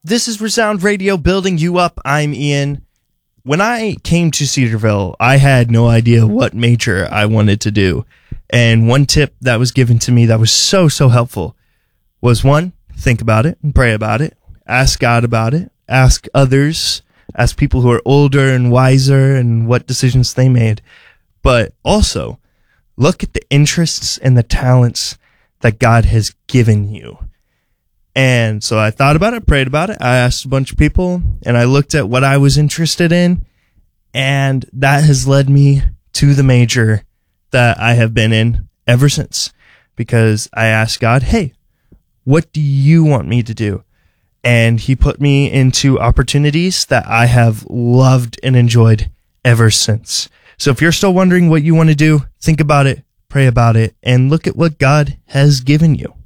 This is Resound Radio, building you up. I'm Ian. When I came to Cedarville, I had no idea what major I wanted to do. And one tip that was given to me that was so helpful was, one, think about it and pray about it. Ask God about it. Ask others. Ask people who are older and wiser and what decisions they made. But also, look at the interests and the talents that God has given you. And so I thought about it, prayed about it. I asked a bunch of people and I looked at what I was interested in. And that has led me to the major that I have been in ever since, because I asked God, hey, what do you want me to do? And he put me into opportunities that I have loved and enjoyed ever since. So if you're still wondering what you want to do, think about it, pray about it, and look at what God has given you.